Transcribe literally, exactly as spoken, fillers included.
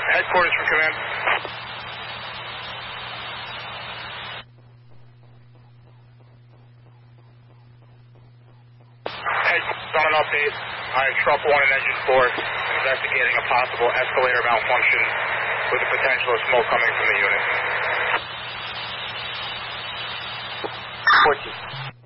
Headquarters from command. Hey, on an update. I have Truck one and Engine four investigating a possible escalator malfunction with the potential of smoke coming from the unit. fourteen.